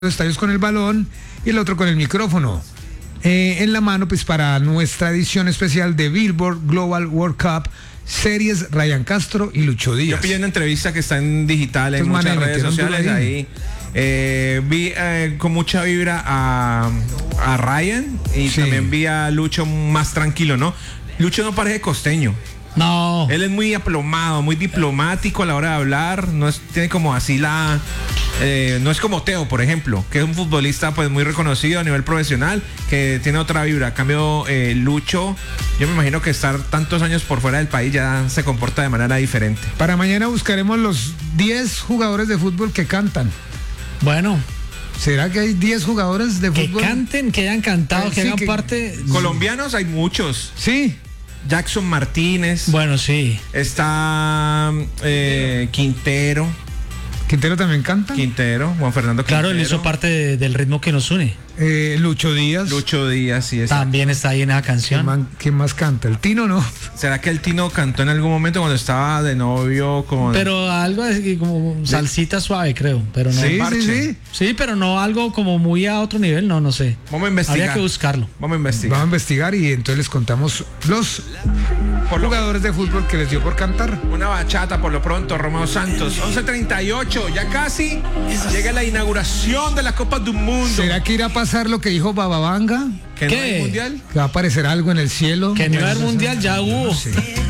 estadios con el balón y el otro con el micrófono en la mano, pues para nuestra edición especial de Billboard Global World Cup Series, Ryan Castro y Lucho Díaz. Yo pillé una entrevista que está en digital, en muchas redes sociales ahí. Vi con mucha vibra a Ryan y también vi a Lucho más tranquilo, ¿no? Lucho no parece costeño. No. Él es muy aplomado, muy diplomático a la hora de hablar. Tiene como así no es como Teo, por ejemplo, que es un futbolista pues muy reconocido a nivel profesional, que tiene otra vibra. A cambio, Lucho, yo me imagino que estar tantos años por fuera del país ya se comporta de manera diferente. Para mañana buscaremos los 10 jugadores de fútbol que cantan. Bueno. ¿Será que hay 10 jugadores de fútbol? Que canten, que hayan cantado, que hagan parte. Colombianos hay muchos. Sí. Jackson Martínez. Bueno, sí. Está Quintero. ¿Quintero también canta? Quintero, Juan Fernando Quintero. Claro, él hizo parte del ritmo que nos une. Lucho Díaz. Lucho Díaz, sí. También está ahí en esa canción. ¿Quién más canta? ¿El Tino no? ¿Será que el Tino cantó en algún momento cuando estaba de novio con...? Pero algo así como salsita suave, creo. Pero no. Sí. Sí, pero no algo como muy a otro nivel, no sé. Vamos a investigar. Habría que buscarlo. Vamos a investigar y entonces les contamos los jugadores de fútbol que les dio por cantar. Una bachata por lo pronto, Romeo Santos. 11:38, ya casi llega la inauguración de la Copa del Mundo. ¿Será que irá a pasar lo que dijo Bababanga? ¿Que ¿Qué? no hay mundial? ¿Que va a aparecer algo en el cielo? Que no va a haber mundial, ya hubo. No sé.